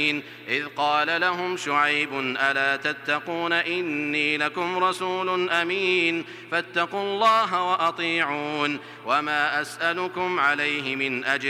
إذ قال لهم شعيب ألا تتقون إني لكم رسول أمين فاتقوا الله وأطيعون وما أسألكم عليه من أجر